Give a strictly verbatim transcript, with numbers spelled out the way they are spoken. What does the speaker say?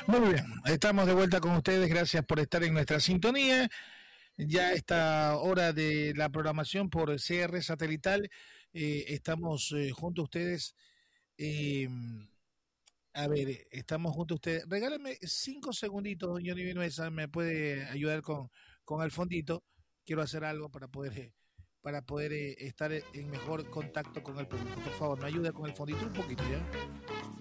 Muy bien, estamos de vuelta con ustedes, gracias por estar en nuestra sintonía. Ya esta hora de la programación por C R Satelital, eh, estamos eh, junto a ustedes. Eh, a ver, estamos junto a ustedes. Regálame cinco segunditos, Johnny Vinuesa, me puede ayudar con, con el fondito. Quiero hacer algo para poder, eh, para poder eh, estar en mejor contacto con el público. Por favor, me ayuda con el fondito un poquito, ¿ya?